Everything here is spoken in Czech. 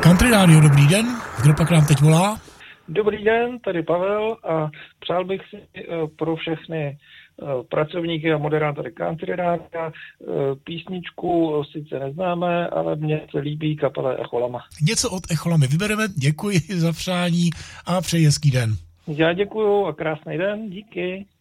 Country Radio, dobrý den. Kdo pak nám teď volá? Dobrý den, tady Pavel a přál bych si pro všechny pracovníky a moderátory Country Rádia písničku, sice neznáme, ale mně se líbí kapela Echolama. Něco od Echolamy vybereme, děkuji za přání a přeji hezký den. Já děkuju a krásný den, díky.